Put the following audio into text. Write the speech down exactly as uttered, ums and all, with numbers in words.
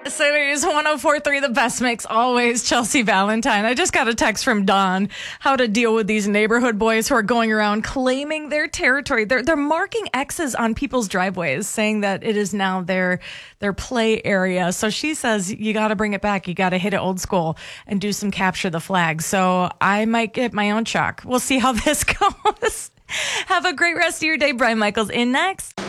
Cities one oh four point three, the best mix always. Chelsea Valentine. I just got a text from Don how to deal with these neighborhood boys who are going around claiming their territory. They're they're marking X's on people's driveways, saying that it is now their their play area. So she says you got to bring it back. You got to hit it old school and do some capture the flag. So I might get my own chalk. We'll see how this goes. Have a great rest of your day. Brian Michaels in next.